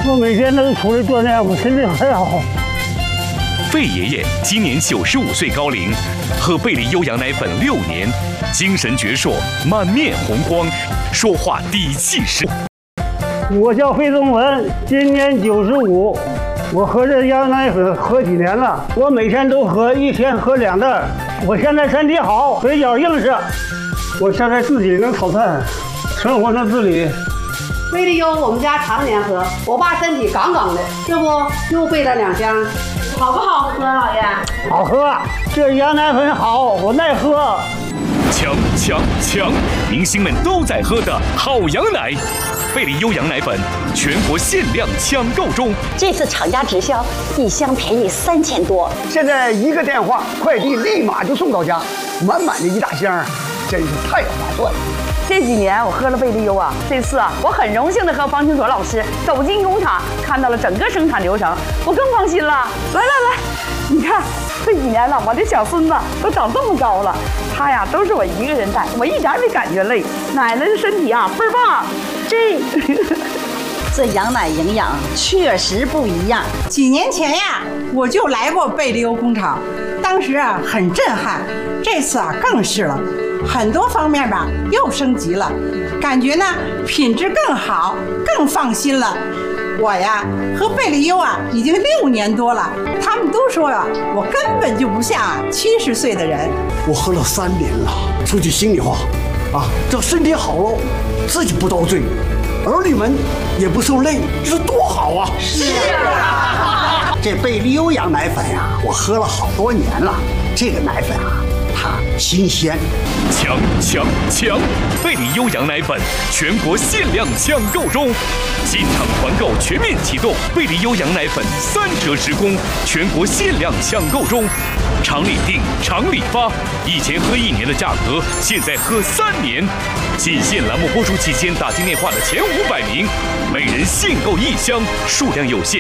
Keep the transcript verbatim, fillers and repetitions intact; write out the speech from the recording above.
我每天都出来锻炼，我身体很好。 费爷爷今年九十五岁高龄，喝贝利优羊奶粉六年，精神矍铄，满面红光，说话底气十。 我叫费宗文，今年九十五，我喝这羊奶粉喝几年了，我每天都喝，一天喝两袋。我现在身体好，腿脚硬实，我现在自己能炒菜，生活能自理。 贝利优我们家常年喝，我爸身体杠杠的，这不又备了两箱。好不好喝，老爷？ 好喝，这羊奶粉好，我耐喝。 强强强！明星们都在喝的好羊奶，贝利优羊奶粉全国限量抢购中。 这次厂家直销，一箱便宜三千多。 现在一个电话，快递立马就送到家，满满的一大箱，真是太划算了。 这几年我喝了贝利优啊，这次啊，我很荣幸的和方清所老师走进工厂，看到了整个生产流程，我更放心了。来来来，你看这几年了，我这小孙子都长这么高了，他呀都是我一个人带，我一点也没感觉累。奶奶的身体啊倍儿棒，这这羊奶营养确实不一样。 几年前呀，我就来过贝利优工厂，当时啊很震撼，这次啊更是了。很多方面吧又升级了，感觉呢品质更好，更放心了。我呀喝贝利优啊已经六年多了，他们都说呀、啊、我根本就不像七十岁的人。 我喝了三年了，说句心里话，啊，这身体好喽，自己不遭罪，儿女们也不受累，这是多好啊！ 是啊， 这贝利优羊奶粉呀、啊，我喝了好多年了，这个奶粉啊。它新鲜， 强强强！贝利优羊奶粉全国限量抢购中，进场团购全面启动，贝利优羊奶粉三折直供，全国限量抢购中，厂里订，厂里发，以前喝一年的价格，现在喝三年。仅限栏目播出期间打进电话的前五百名，每人限购一箱，数量有限。